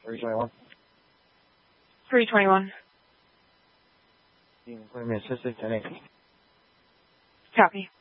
321. 321. You can put me assisted 10-8. Copy.